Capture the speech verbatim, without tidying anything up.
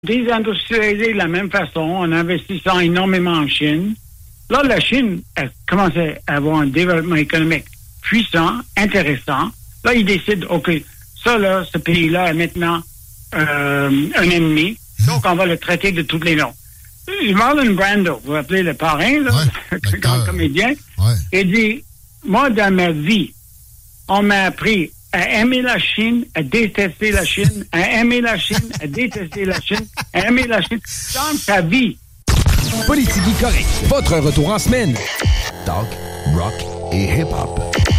désindustrialiser de la même façon en investissant énormément en Chine. Là, la Chine a commencé à avoir un développement économique puissant, intéressant. Là, ils décident, OK, ça, là, ce pays-là est maintenant euh, un ennemi. Donc, on va le traiter de toutes les noms. Marlon Brando, vous vous rappelez le parrain, là, ouais, le grand comédien, ouais. il dit, moi, dans ma vie, on m'a appris à aimer la Chine, à détester la Chine, à aimer la Chine, à détester la Chine, à aimer la Chine, dans sa vie. Politique correct. Votre retour en semaine. Talk, rock et hip-hop.